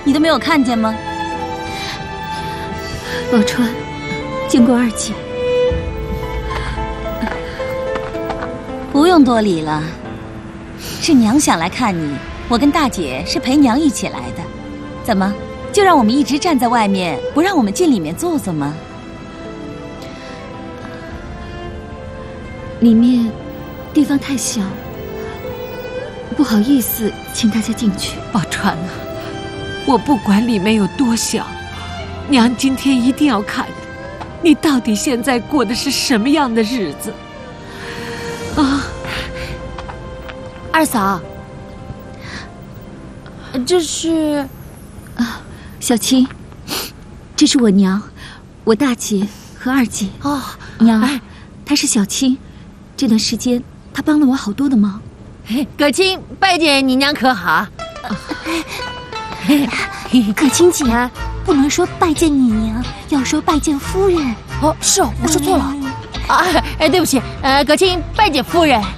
你都没有看见吗？ 宝钏，见过二姐。 不用多礼了，是娘想来看你，我跟大姐是陪娘一起来的。怎么，就让我们一直站在外面，不让我们进里面坐坐吗？ 里面地方太小，不好意思请大家进去。 宝钏啊，我不管里面有多小，娘今天一定要看你到底现在过的是什么样的日子啊！ 二嫂，这是啊，小青，这是我娘，我大姐和二姐。 哦， 娘，她是小青，这段时间她帮了我好多的忙。 葛青拜见你娘可好？ 可青姐，不能说拜见你娘，要说拜见夫人。 哦，是哦，我说错了。对不起，葛青拜见夫人。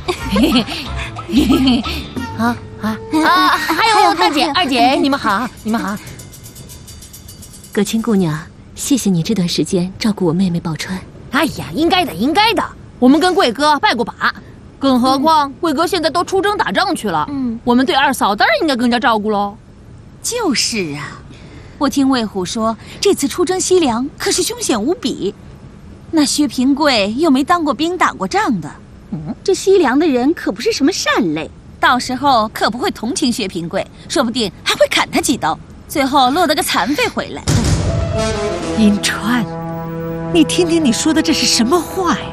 还有大姐、二姐，你们好，你们好。 葛青姑娘，谢谢你这段时间照顾我妹妹宝钏。 哎呀，应该的，应该的。我们跟贵哥拜过把，更何况贵哥现在都出征打仗去了。我们对二嫂当然应该更加照顾喽。 就是啊，我听魏虎说，这次出征西凉可是凶险无比。那薛平贵又没当过兵、打过仗的，这西凉的人可不是什么善类，到时候可不会同情薛平贵，说不定还会砍他几刀，最后落得个残废回来。 银川，你听听你说的这是什么话呀？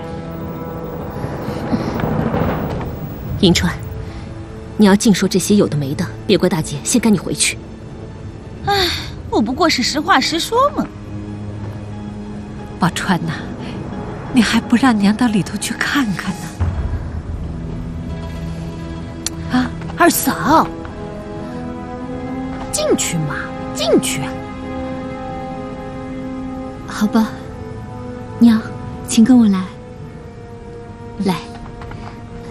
银川，你要净说这些有的没的，别怪大姐先赶你回去。 唉，我不过是实话实说嘛。 宝钏呐，你还不让娘到里头去看看呢？啊， 二嫂，进去嘛，进去。 好吧，娘，请跟我来。来。